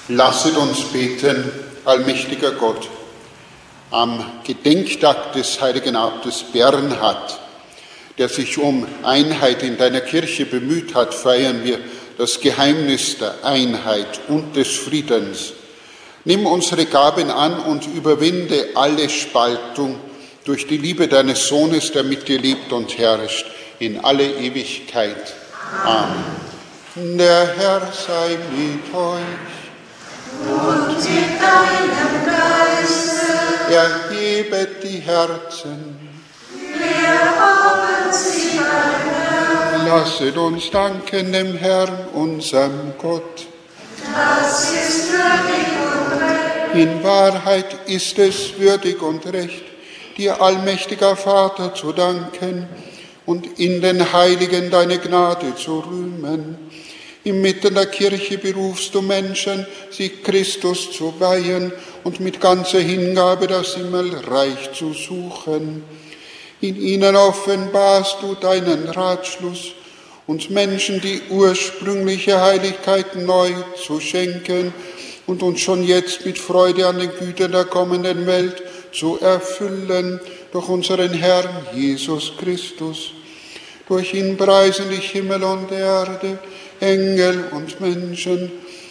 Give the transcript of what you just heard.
Lasset uns beten, allmächtiger Gott. Am Gedenktag des heiligen Abtes Bernhard, der sich um Einheit in deiner Kirche bemüht hat, feiern wir das Geheimnis der Einheit und des Friedens. Nimm unsere Gaben an und überwinde alle Spaltung durch die Liebe deines Sohnes, der mit dir lebt und herrscht in alle Ewigkeit. Amen. Der Herr sei mit euch. Und mit deinem Geiste. Erhebet die Herzen. Wir haben sie beim Herrn. Lasset uns danken dem Herrn, unserem Gott. Das ist würdig und recht. In Wahrheit ist es würdig und recht, dir, allmächtiger Vater, zu danken und in den Heiligen deine Gnade zu rühmen. Inmitten der Kirche berufst du Menschen, sie Christus zu weihen und mit ganzer Hingabe das Himmelreich zu suchen. In ihnen offenbarst du deinen Ratschluss, uns Menschen die ursprüngliche Heiligkeit neu zu schenken und uns schon jetzt mit Freude an den Gütern der kommenden Welt zu erfüllen durch unseren Herrn Jesus Christus. Durch ihn preisen dich Himmel und Erde, Engel und Menschen